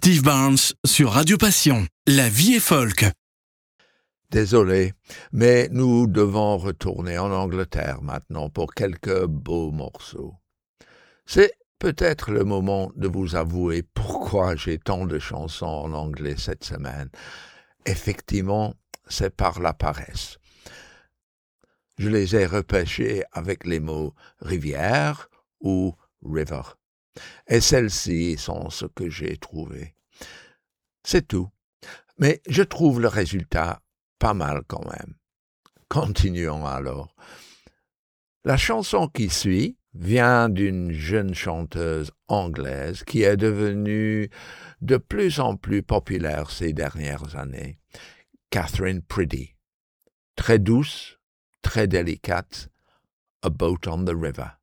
Steve Barnes sur Radio Passion. La vie est folk. Désolé, mais nous devons retourner en Angleterre maintenant pour quelques beaux morceaux. C'est peut-être le moment de vous avouer pourquoi j'ai tant de chansons en anglais cette semaine. Effectivement, c'est par la paresse. Je les ai repêchées avec les mots « rivière » ou « river ». Et celles-ci sont ce que j'ai trouvé. C'est tout. Mais je trouve le résultat pas mal quand même. Continuons alors. La chanson qui suit vient d'une jeune chanteuse anglaise qui est devenue de plus en plus populaire ces dernières années, Catherine Priddy. Très douce, très délicate, A Boat on the River.